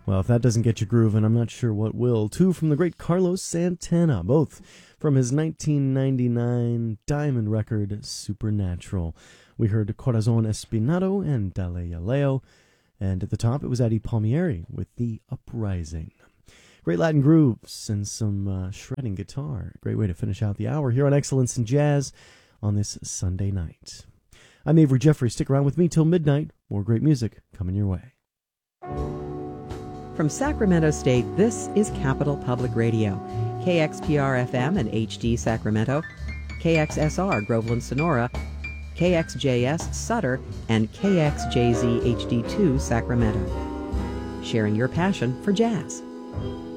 Well, if that doesn't get you grooving, I'm not sure what will. Two from the great Carlos Santana, both from his 1999 diamond record, Supernatural. We heard Corazon Espinado and Dale Leo, and at the top it was Eddie Palmieri with The Uprising. Great Latin grooves and some shredding guitar. Great way to finish out the hour here on Excellence in Jazz on this Sunday night. I'm Avery Jeffrey. Stick around with me till midnight. More great music coming your way. From Sacramento State, this is Capital Public Radio, KXPR-FM and HD Sacramento, KXSR Groveland Sonora, KXJS Sutter, and KXJZ HD2 Sacramento. Sharing your passion for jazz.